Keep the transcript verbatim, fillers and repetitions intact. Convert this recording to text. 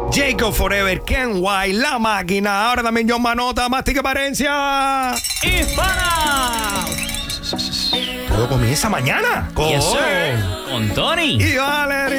Jacob Forever, Ken White, La Máquina. Ahora también John Manota, Mastica Parencia. ¡Hispana! Todo comienza mañana. Yes, sir. Con Tony. Y Valerie.